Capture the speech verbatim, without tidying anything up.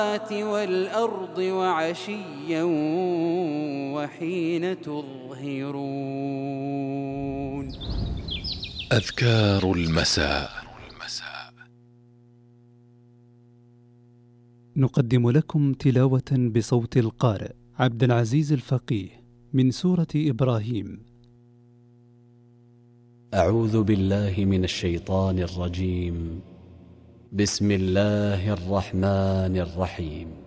والأرض وعشيا وحين تظهرون. أذكار المساء. نقدم لكم تلاوة بصوت القارئ عبد العزيز الفقيه من سورة إبراهيم. أعوذ بالله من الشيطان الرجيم. بسم الله الرحمن الرحيم.